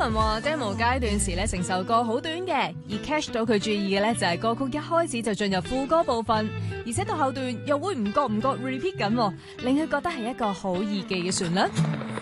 文話 demo 階段時咧，成首歌好短嘅，而 catch 到佢注意嘅咧就係歌曲一開始就進入副歌部分，而且到後段又會唔覺 repeat 緊，令佢覺得係一個好易記嘅旋律。